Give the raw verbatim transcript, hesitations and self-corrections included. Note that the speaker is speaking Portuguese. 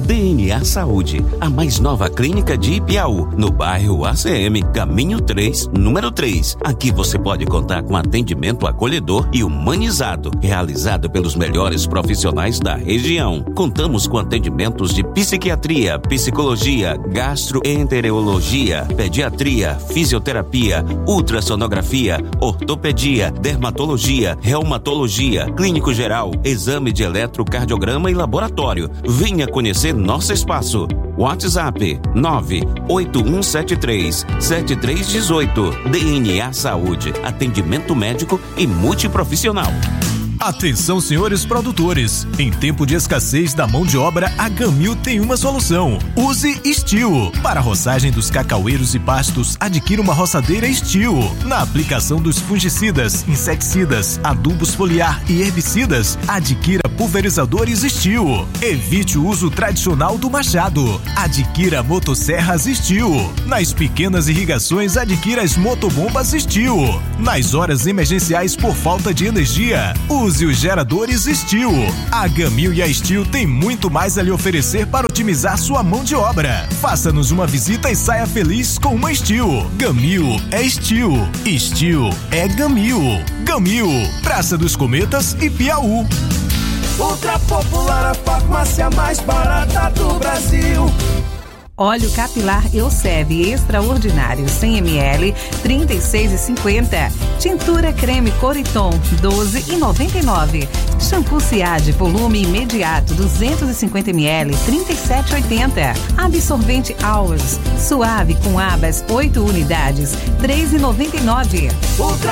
D N A Saúde, a mais nova clínica de Ipiaú, no bairro A C M, Caminho três, número três. Aqui você pode contar com atendimento acolhedor e humanizado, realizado pelos melhores profissionais da região. Contamos com atendimentos de psiquiatria, psicologia, gastroenterologia, pediatria, fisioterapia, ultrassonografia, ortopedia, dermatologia, reumatologia, clínico geral, exame de eletrocardiograma e laboratório. Venha conhecer nosso espaço. WhatsApp nove oito um sete três sete três um oito. D N A Saúde, atendimento médico e multiprofissional. Atenção, senhores produtores, em tempo de escassez da mão de obra, a Gamil tem uma solução. Use Steel. Para a roçagem dos cacaueiros e pastos, adquira uma roçadeira Steel. Na aplicação dos fungicidas, inseticidas, adubos foliar e herbicidas, adquira pulverizadores Steel. Evite o uso tradicional do machado. Adquira motosserras Steel. Nas pequenas irrigações, adquira as motobombas Steel. Nas horas emergenciais por falta de energia, use os geradores Steel. A Gamil e a Steel tem muito mais a lhe oferecer para otimizar sua mão de obra. Faça-nos uma visita e saia feliz com uma Steel. Gamil é Steel. Steel é Gamil. Gamil, Praça dos Cometas e Piauí. Ultra Popular, a farmácia mais barata do Brasil. Óleo capilar Euseb extraordinário cem mililitros, trinta e seis reais e cinquenta centavos. Tintura creme Coriton, doze reais e noventa e nove centavos. Shampoo Ciad volume imediato, duzentos e cinquenta mililitros, trinta e sete reais e oitenta centavos. Absorvente Hours, suave com abas, oito unidades, três reais e noventa e nove centavos.